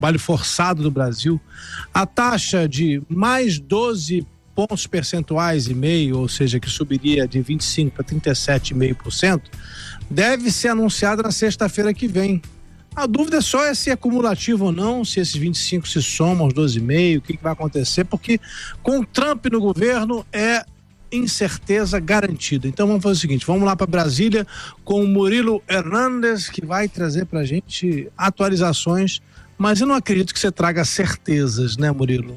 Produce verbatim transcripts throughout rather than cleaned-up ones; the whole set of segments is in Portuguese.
trabalho forçado do Brasil, a taxa de mais doze pontos percentuais e meio, ou seja, que subiria de vinte e cinco para trinta e sete vírgula cinco por cento, deve ser anunciada na sexta-feira que vem. A dúvida é só é se é cumulativo ou não, se esses vinte e cinco se somam aos doze vírgula cinco, o que, que vai acontecer, porque com o Trump no governo é incerteza garantida. Então vamos fazer o seguinte, vamos lá para Brasília com o Murilo Hernandes, que vai trazer para a gente atualizações, mas eu não acredito que você traga certezas, né, Murilo?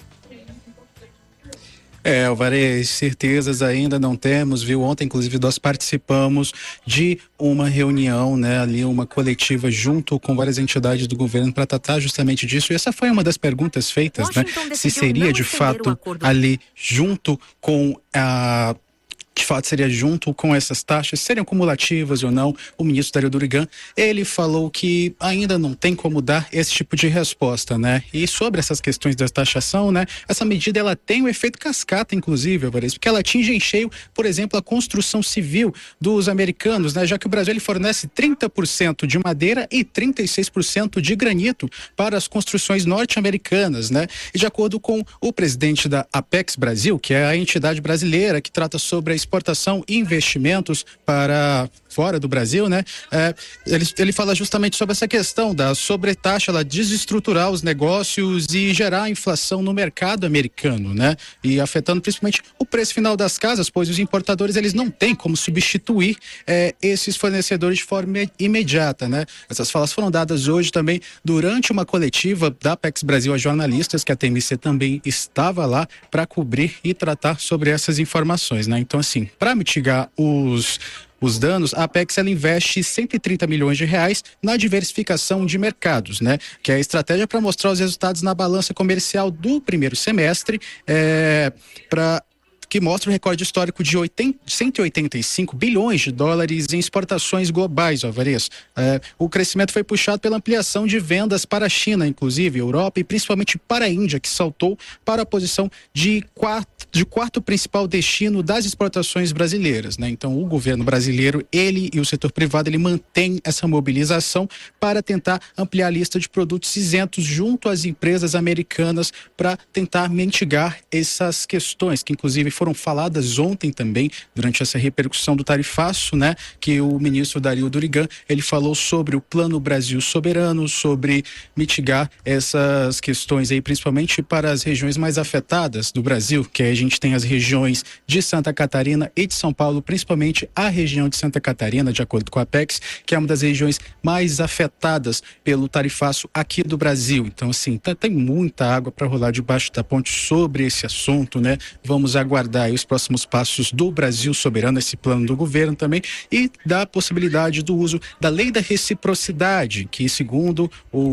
É, Alvarez, certezas ainda não temos, viu? Ontem, inclusive, nós participamos de uma reunião, né, ali uma coletiva junto com várias entidades do governo para tratar justamente disso. E essa foi uma das perguntas feitas, Washington, né? Se seria de fato ali junto com a... de fato seria junto com essas taxas, seriam cumulativas ou não. O ministro Dario Durigan, ele falou que ainda não tem como dar esse tipo de resposta, né? E sobre essas questões da taxação, né? Essa medida, ela tem um efeito cascata, inclusive, Alvarez, porque ela atinge em cheio, por exemplo, a construção civil dos americanos, né? Já que o Brasil, ele fornece trinta por cento de madeira e trinta e seis por cento de granito para as construções norte-americanas, né? E de acordo com o presidente da Apex Brasil, que é a entidade brasileira que trata sobre a exportação e investimentos para fora do Brasil, né? É, ele, ele fala justamente sobre essa questão da sobretaxa, ela desestruturar os negócios e gerar inflação no mercado americano, né? E afetando principalmente o preço final das casas, pois os importadores, eles não têm como substituir é, esses fornecedores de forma imediata, né? Essas falas foram dadas hoje também durante uma coletiva da Apex Brasil a jornalistas, que a T M C também estava lá para cobrir e tratar sobre essas informações, né? Então, assim, para mitigar os os danos, a Apex, ela investe cento e trinta milhões de reais na diversificação de mercados, né? Que é a estratégia para mostrar os resultados na balança comercial do primeiro semestre, é, para que mostra o recorde histórico de cento e oitenta e cinco bilhões de dólares em exportações globais, Alvarez. É, o crescimento foi puxado pela ampliação de vendas para a China, inclusive Europa, e principalmente para a Índia, que saltou para a posição de quarto, de quarto principal destino das exportações brasileiras, né? Então, o governo brasileiro, ele e o setor privado, ele mantém essa mobilização para tentar ampliar a lista de produtos isentos junto às empresas americanas para tentar mitigar essas questões, que inclusive foram faladas ontem também, durante essa repercussão do tarifaço, né? Que o ministro Dario Durigan, ele falou sobre o Plano Brasil Soberano, sobre mitigar essas questões aí, principalmente para as regiões mais afetadas do Brasil, que aí a gente tem as regiões de Santa Catarina e de São Paulo, principalmente a região de Santa Catarina, de acordo com a Apex, que é uma das regiões mais afetadas pelo tarifaço aqui do Brasil. Então, assim, tá, tem muita água para rolar debaixo da ponte sobre esse assunto, né? Vamos aguardar aí os próximos passos do Brasil Soberano, esse plano do governo também, e da possibilidade do uso da lei da reciprocidade, que, segundo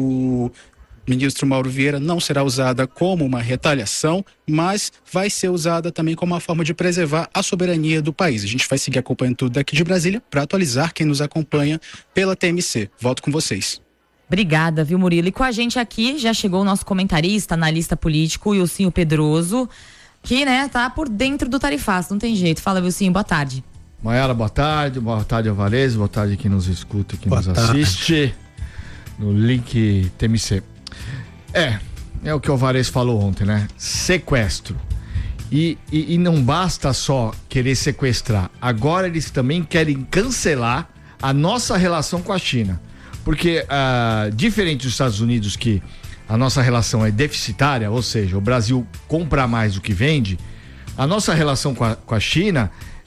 o ministro Mauro Vieira, não será usada como uma retaliação, mas vai ser usada também como uma forma de preservar a soberania do país. A gente vai seguir acompanhando tudo daqui de Brasília para atualizar quem nos acompanha pela T M C. Volto com vocês. Obrigada, viu, Murilo? E com a gente aqui já chegou o nosso comentarista, analista político, Wilsinho Pedroso, que, né, tá por dentro do tarifaço, não tem jeito. Fala, Wilsinho, boa tarde. Maiara, boa tarde. Boa tarde, Alvarez. Boa tarde quem nos escuta, quem boa nos tarde. Assiste no link T M C. É, é o que o Alvarez falou ontem, né? Sequestro. E, e, e não basta só querer sequestrar. Agora eles também querem cancelar a nossa relação com a China. Porque, uh, diferente dos Estados Unidos, que a nossa relação é deficitária, ou seja, o Brasil compra mais do que vende, a nossa relação com a, com a China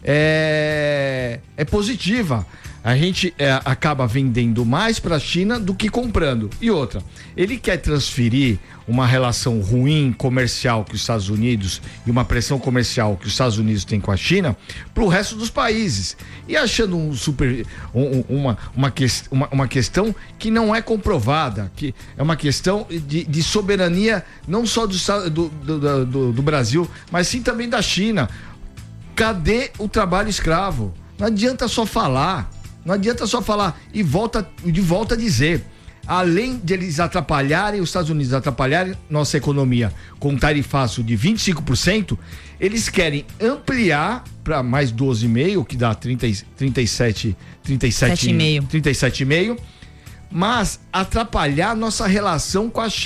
é, é positiva. A gente é, acaba vendendo mais para a China do que comprando. E outra, ele quer transferir uma relação ruim comercial que os Estados Unidos e uma pressão comercial que os Estados Unidos têm com a China para o resto dos países. E achando um super, um, uma, uma, que, uma, uma questão que não é comprovada, que é uma questão de, de soberania não só do, do, do, do, do Brasil, mas sim também da China. Cadê o trabalho escravo? Não adianta só falar. Não adianta só falar e volta, de volta a dizer, além de eles atrapalharem, os Estados Unidos atrapalharem nossa economia com um tarifaço de vinte e cinco por cento, eles querem ampliar para mais doze vírgula cinco por cento, que dá trinta, trinta e sete, trinta e sete, trinta e sete vírgula cinco por cento, mas atrapalhar nossa relação com a